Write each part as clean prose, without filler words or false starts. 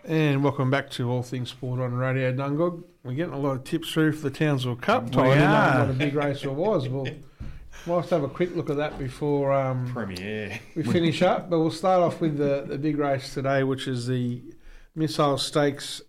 And welcome back to All Things Sport on Radio Dungog. We're getting a lot of tips through for the Townsville Cup. We I didn't are. know what a big race it was. We'll have to have a quick look at that before Premier. we finish up. But we'll start off with the big race today, which is the Missile Stakes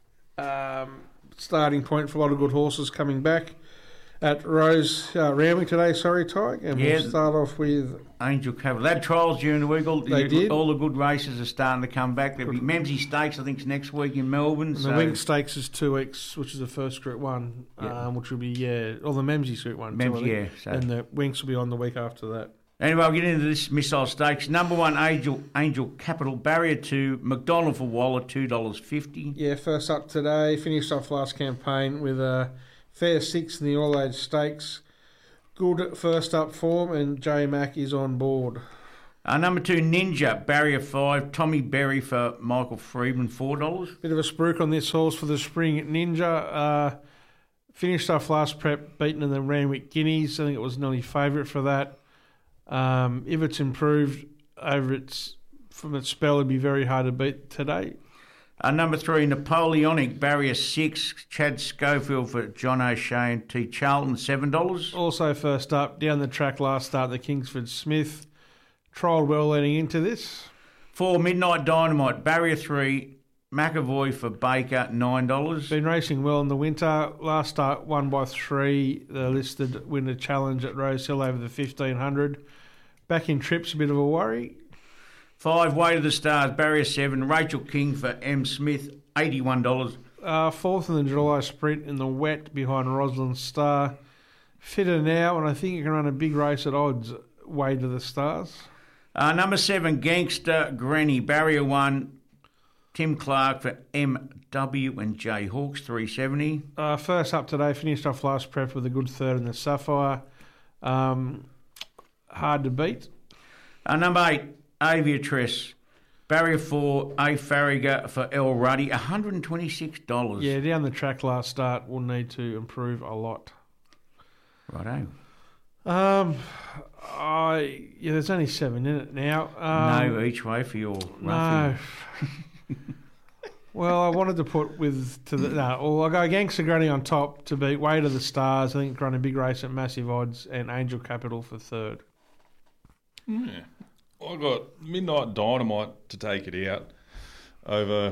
starting point for a lot of good horses coming back at Rose Rambling today. Sorry, Ty. And Yeah. we'll start off with Angel Capital. They had trials during the week. They did. All the good races are starting to come back. There'll be Memsey Stakes, I think, next week in Melbourne. the Wing Stakes is 2 weeks, which is the first Group 1, Yeah. which will be, or the Memsey Group 1. too, I think. Yeah. So. And the Winks will be on the week after that. Anyway, I'll get into this Missile Stakes. Number 1, Angel Capital. Barrier 2, McDonald for Waller, $2.50. Yeah, first up today. Finished off last campaign with a fair 6 in the All-Age Stakes. Good first up form, and J Mac is on board. Number 2, Ninja, Barrier 5, Tommy Berry for Michael Friedman, $4. Bit of a spruik on this horse for the spring. Ninja finished off last prep, beaten in the Randwick Guineas. I think it was nearly favourite for that. If it's improved from its spell, it'd be very hard to beat today. Number 3, Napoleonic, Barrier 6, Chad Schofield for John O'Shea and T. Charlton, $7. Also first up, down the track last start, the Kingsford Smith. Trialled well leading into this. 4, Midnight Dynamite, Barrier 3, McAvoy for Baker, $9. Been racing well in the winter. Last start, won by 3. The listed winter challenge at Rose Hill over the 1500. Back in trips, a bit of a worry. 5, Way to the Stars, Barrier 7, Rachel King for M. Smith, $81. Fourth in the July Sprint in the wet behind Rosalind Star. Fitter now, and I think you can run a big race at odds. Way to the Stars. Number 7, Gangster Granny, Barrier 1, Tim Clark for MW and J Hawks, $3.70. First up today, finished off last prep with a good third in the Sapphire. Hard to beat. Number 8, Aviatress, Barrier 4, A. Farragher for El Ruddy, $126. Yeah, down the track last start will need to improve a lot. Righto. There's only 7 in it now. No each way for your No. roughie. Well, I wanted to put I'll go Gangster Granny on top to beat Way to the Stars. I think run a big race at massive odds, and Angel Capital for third. Yeah. I got Midnight Dynamite to take it out over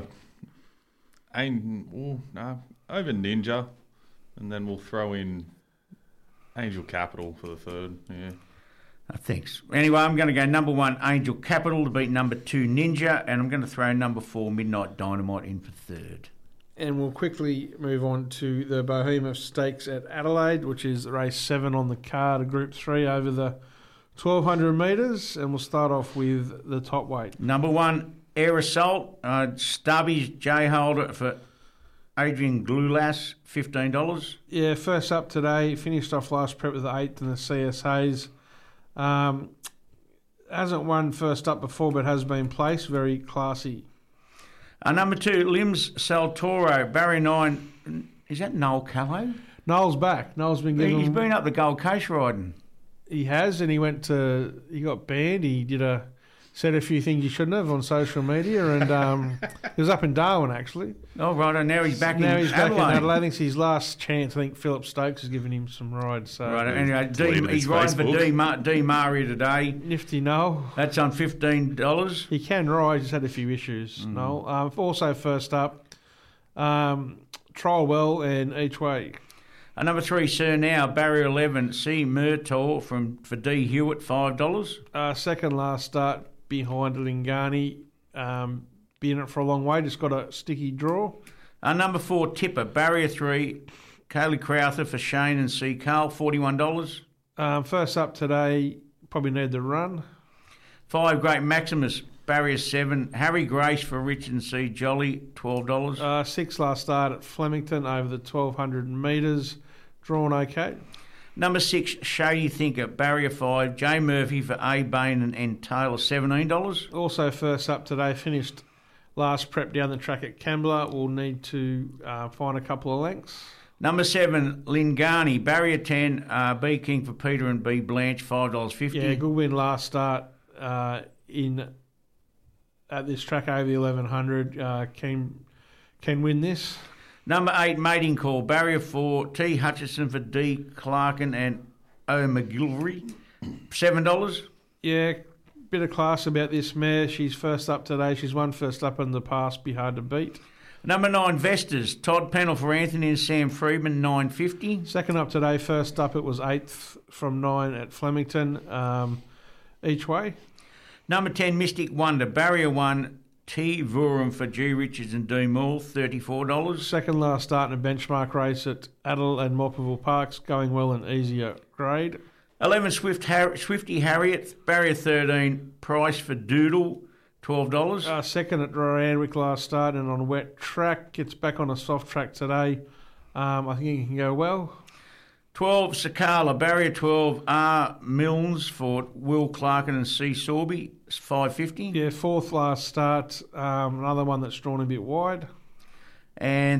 Ninja, and then we'll throw in Angel Capital for the third. Yeah. Thanks. Anyway, I'm going to go number 1, Angel Capital, to beat number 2, Ninja, and I'm going to throw number 4, Midnight Dynamite, in for third. And we'll quickly move on to the Behemoth Stakes at Adelaide, which is race 7 on the card of Group 3 over the 1,200 metres, and we'll start off with the top weight. Number 1, Air Assault, Stubby's J Holder for Adrian Glulas, $15. Yeah, first up today, finished off last prep with the 8th in the CSAs. Hasn't won first up before, but has been placed. Very classy. Number 2, Limbs Saltoro, Barrier 9. Is that Noel Callow? Noel's back. Noel's been given. He's been up the Gold Coast riding. He has, and he got banned. He said a few things he shouldn't have on social media, and he was up in Darwin actually. Oh, right, and now he's back in Now he's Adelaide. back in Adelaide. I think it's his last chance. I think Philip Stokes has given him some rides. So Right, anyway, Deleted he's his riding for Facebook. D. Maria today. nifty Noel. That's on $15. He can ride. He's had a few issues. Noel. Also first up, trial well and each way. Number 3, Sir Now, Barrier 11, C. Murtaugh for D. Hewitt, $5. Second last start behind Lingani. Been in it for a long way. Just got a sticky draw. Number 4, Tipper, Barrier 3, Kaylee Crowther for Shane and C. Carl, $41. First up today, probably need the run. 5, Great Maximus, Barrier 7, Harry Grace for Rich and C. Jolly, $12. 6 last start at Flemington over the 1,200 metres. Drawn okay. Number 6, Shady Thinker, Barrier 5, J. Murphy for A. Bain and Taylor, $17. Also first up today, finished last prep down the track at Kambla. We'll need to find a couple of lengths. Number 7, Lingani, Barrier 10, B. King for Peter and B. Blanche, $5.50. Yeah, good win last start in at this track over the 1100 can win this. Number 8, Mating Call. Barrier 4, T. Hutchison for D. Clarkin and O. McGilvery. $7. Yeah, bit of class about this mare. She's first up today. She's won first up in the past. Be hard to beat. Number 9, Vesters. Todd Pennell for Anthony and Sam Freedman, $9.50. Second up today. First up, it was 8th from 9 at Flemington each way. Number 10, Mystic Wonder. Barrier 1, T. Vurum for G. Richards and D. Moore, $34. Second last start in a benchmark race at Adel and Morpurville Parks, going well in easier grade. 11, Swifty Harriet. Barrier 13, Price for Doodle, $12. Second at Randwick last start and on a wet track. Gets back on a soft track today. I think he can go well. 12, Sakala. Barrier 12, R. Milnes for Will Clarkin and C. Sorby, $5.50. Yeah, fourth last start. Another one that's drawn a bit wide. And